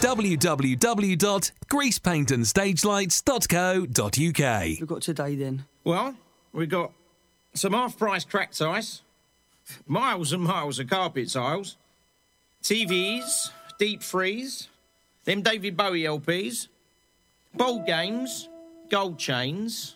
www.greasepaintandstagelights.co.uk. We've got today then. Well, we got some half-price cracked ice, miles and miles of carpet tiles, TVs, deep freeze, them David Bowie LPs, bowl games, gold chains,